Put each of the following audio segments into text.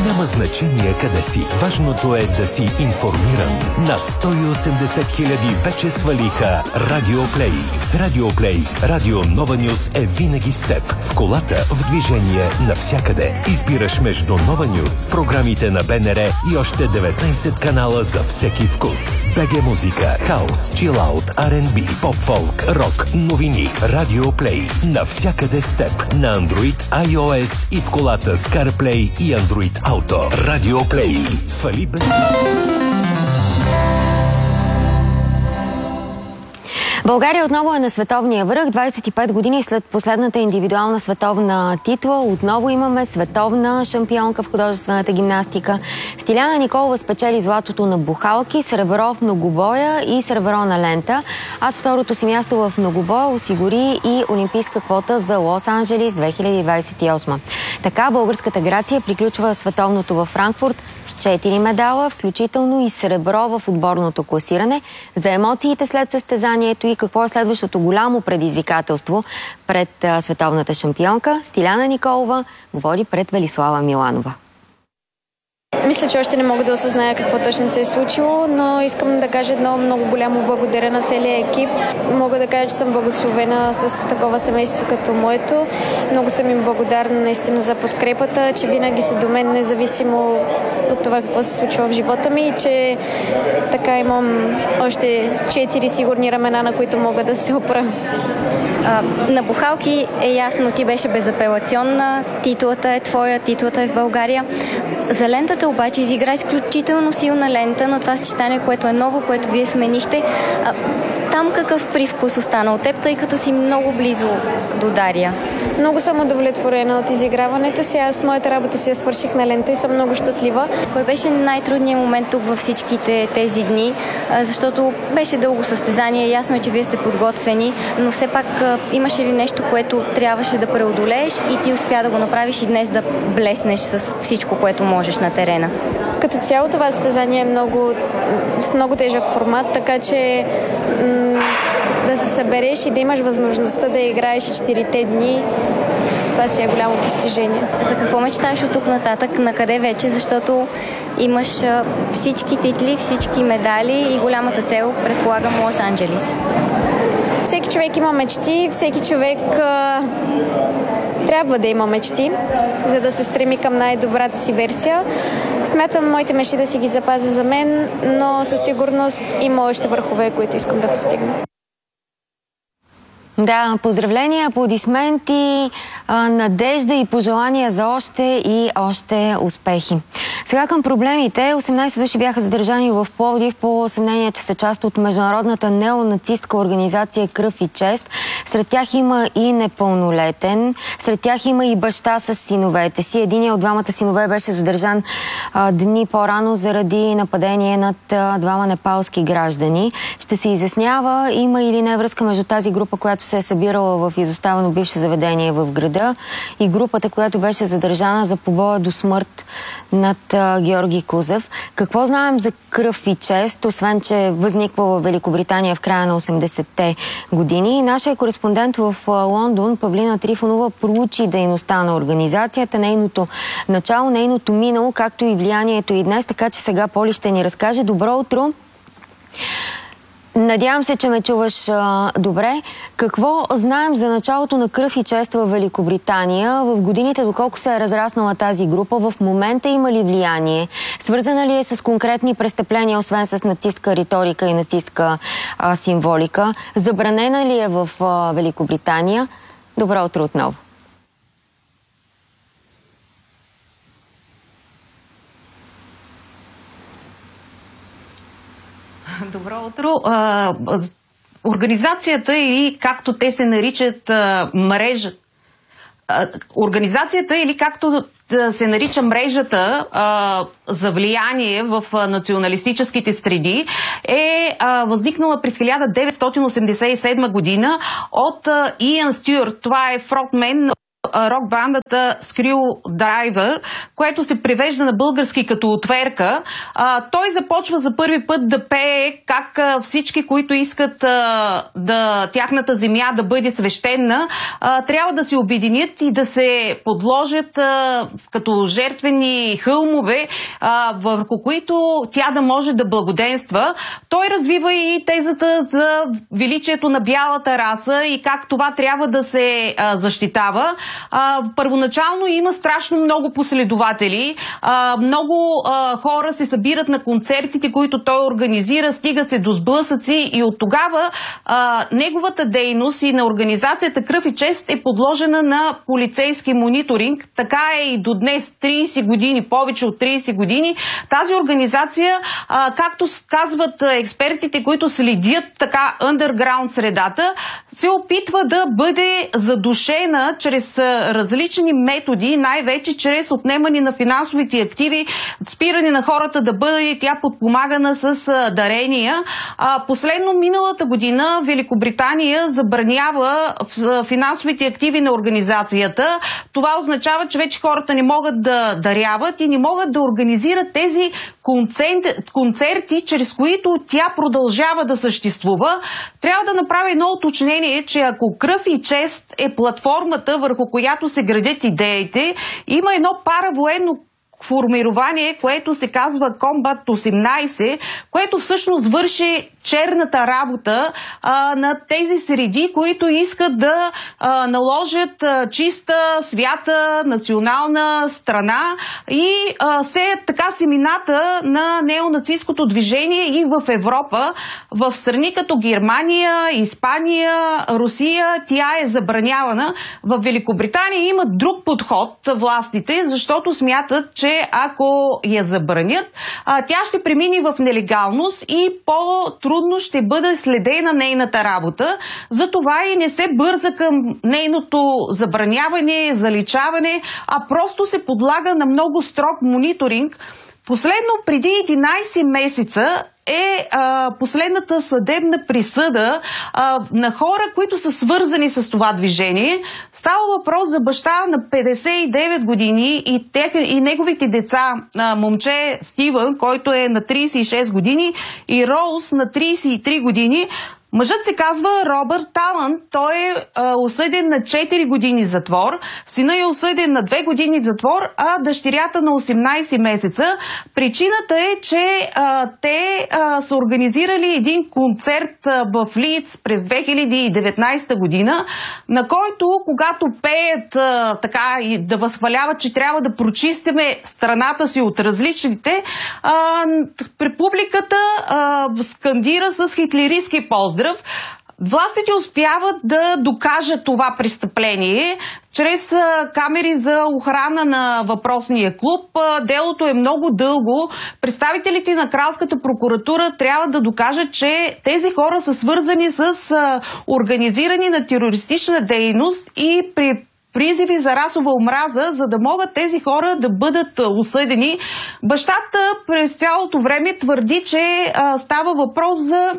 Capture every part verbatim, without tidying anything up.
Няма значение къде си. Важното е да си информиран. Над сто и осемдесет хиляди вече свалиха Радиоплей. С Радиоплей Радио Нова Нюз е винаги с теб. В колата, в движение, навсякъде. Избираш между Нова Нюз, програмите на БНР и още деветнайсет канала за всеки вкус. БГ музика, хаус, чилаут, Ар енд Би, поп-фолк, рок, новини. Радиоплей. Навсякъде с теб. На Android, iOS и в колата с CarPlay и Android Auto. Радиоплей. Свали без... България отново е на световния връх. двайсет и пет години след последната индивидуална световна титла отново имаме световна шампионка в художествената гимнастика. Стиляна Николова спечели златото на бухалки, сребро в многобоя и сребро на лента. А с второто си място в многобоя осигури и олимпийска квота за Лос-Анджелис две хиляди двайсет и осма. Така българската Грация приключва световното във Франкфурт с четири медала, включително и сребро в отборното класиране. За емоциите след състезанието и какво е следващото голямо предизвикателство пред а, световната шампионка, Стиляна Николова говори пред Велислава Миланова. Мисля, че още не мога да осъзная какво точно се е случило, но искам да кажа едно много голямо благодаря на целия екип. Мога да кажа, че съм благословена с такова семейство като моето. Много съм им благодарна наистина за подкрепата, че винаги са до мен, независимо от това какво се случва в живота ми и че така имам още четири сигурни ramена, на които мога да се опра. А, на бухалки е ясно, ти беше безапелационна, титлата е твоя, титлата е в България. За лентата обаче изигра изключително силна лента, но това съчетание, което е ново, което вие сменихте. А, там какъв привкус остана от теб, тъй като си много близо до Дария? Много съм удовлетворена от изиграването си. Аз моята работа си я свърших на лента и съм много щастлива. Кой беше най-трудният момент тук във всичките тези дни? Защото беше дълго състезание, ясно е, че вие сте подготвени, но все пак имаше ли нещо, което трябваше да преодолееш и ти успя да го направиш и днес да блеснеш с всичко, което можеш на терена? Като цяло това състезание е много, много тежък формат, така че м- да се събереш и да имаш възможността да играеш и четирите дни, това си е голямо постижение. За какво мечтаеш от тук нататък? На къде вече? Защото имаш всички титли, всички медали и голямата цел, предполагам, Лос-Анджелис. Всеки човек има мечти, всеки човек а, трябва да има мечти, за да се стреми към най-добрата си версия. Смятам моите мечти да си ги запазя за мен, но със сигурност има още върхове, които искам да постигна. Да, поздравления, аплодисменти, надежда и пожелания за още и още успехи. Сега към проблемите. осемнайсет души бяха задържани в Пловдив по съмнение, че са част от международната неонацистка организация Кръв и чест. Сред тях има и непълнолетен. Сред тях има и баща с синовете си. Единият от двамата синове беше задържан а, дни по-рано заради нападение над а, двама непалски граждани. Ще се изяснява има или не връзка между тази група, която се е събирала в изоставено бивше заведение в града и групата, която беше задържана за побоя до смърт над а, Георги Кузев. Какво знаем за Кръв и чест, освен че възниква в Великобритания в края на осемдесетте години? Нашия кореспондент в а, Лондон, Павлина Трифонова, проучи дейността на организацията, нейното начало, нейното минало, както и влиянието и днес, така че сега Поли ще ни разкаже. Добро утро! Надявам се, че ме чуваш а, добре. Какво знаем за началото на Кръв и чест в Великобритания? В годините, доколко се е разраснала тази група, в момента има ли влияние? Свързана ли е с конкретни престъпления, освен с нацистка риторика и нацистка а, символика? Забранена ли е в а, Великобритания? Добро утро отново. Добро утро. А, организацията или както те се наричат а, мрежа, а, организацията или както се нарича мрежата а, за влияние в а, националистическите среди е а, възникнала през хиляда деветстотин осемдесет и седма година от а, Иан Стюарт. Това е фронтмен рок-бандата Screwdriver, което се превежда на български като отверка. А, той започва за първи път да пее как а, всички, които искат а, да тяхната земя да бъде свещена, а, трябва да се обединят и да се подложат а, като жертвени хълмове, а, върху които тя да може да благоденства. Той развива и тезата за величието на бялата раса и как това трябва да се а, защитава. А, първоначално има страшно много последователи. А, много а, хора се събират на концертите, които той организира, стига се до сблъсъци и от тогава а, неговата дейност и на организацията Кръв и чест е подложена на полицейски мониторинг. Така е и до днес, трийсет години, повече от трийсет години. Тази организация, а, както казват експертите, които следят така underground средата, се опитва да бъде задушена чрез различни методи, най-вече чрез отнемане на финансовите активи, спиране на хората да бъде тя подпомагана с дарения. А, последно миналата година Великобритания забранява финансовите активи на организацията. Това означава, че вече хората не могат да даряват и не могат да организират тези концерти, чрез които тя продължава да съществува. Трябва да направя едно уточнение, че ако Кръв и чест е платформата, върху която се градят идеите, има едно паравоенно формирование, което се казва Комбат осемнайсет, което всъщност върши черната работа а, на тези среди, които искат да а, наложат а, чиста, свята, национална страна и а, се така семената на неонацистското движение и в Европа. В страни като Германия, Испания, Русия тя е забранявана. В Великобритания има друг подход властите, защото смятат, че ако я забранят, а, тя ще премине в нелегалност и по-трудно ще бъде следена нейната работа. Затова и не се бърза към нейното забраняване, заличаване, а просто се подлага на много строг мониторинг. Последно, преди единайсет месеца е а, последната съдебна присъда а, на хора, които са свързани с това движение. Става въпрос за баща на петдесет и девет години и, тех, и неговите деца, а, момче Стивън, който е на трийсет и шест години, и Роуз на трийсет и три години. Мъжът се казва Робърт Талант. Той е а, осъден на четири години затвор. Сина е осъден на две години затвор, а дъщерята на осемнайсет месеца. Причината е, че а, те а, са организирали един концерт а, в Лиц през две хиляди и деветнайсета година, на който, когато пеят а, така и да възхваляват, че трябва да прочистиме страната си от различните, а, републиката а, скандира с хитлеристки поздрав. Властите успяват да докажат това престъпление чрез камери за охрана на въпросния клуб. Делото е много дълго. Представителите на Кралската прокуратура трябва да докажат, че тези хора са свързани с организиране на терористична дейност и при призиви за расова омраза, за да могат тези хора да бъдат осъдени. Бащата през цялото време твърди, че а, става въпрос за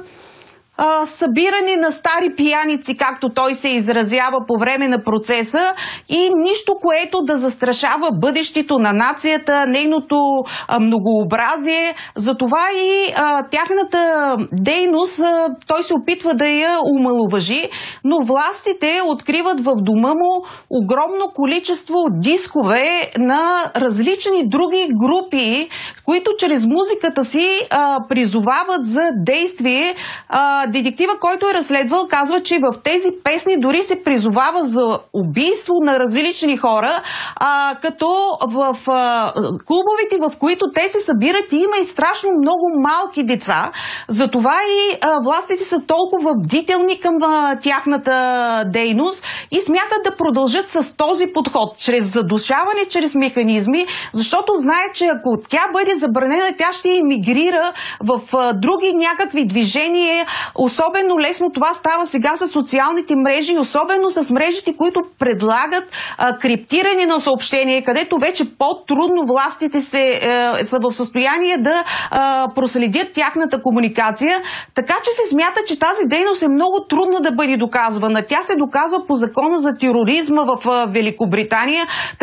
Uh, събиране на стари пияници, както той се изразява по време на процеса, и нищо, което да застрашава бъдещето на нацията, нейното uh, многообразие. Затова и uh, тяхната дейност uh, той се опитва да я омаловажи, но властите откриват в дома му огромно количество дискове на различни други групи, които чрез музиката си uh, призовават за действие. Uh, Детектива, който е разследвал, казва, че в тези песни дори се призовава за убийство на различни хора, а, като в а, клубовете, в които те се събират, има и страшно много малки деца. Затова и а, властите са толкова бдителни към а, тяхната дейност и смятат да продължат с този подход, чрез задушаване, чрез механизми, защото знаят, че ако тя бъде забранена, тя ще емигрира в а, други някакви движения, особено лесно това става сега с социалните мрежи, особено с мрежите, които предлагат а, криптиране на съобщения, където вече по-трудно властите се, е, са в състояние да а, проследят тяхната комуникация. Така че се смята, че тази дейност е много трудно да бъде доказвана. Тя се доказва по закона за тероризма в Великобритания.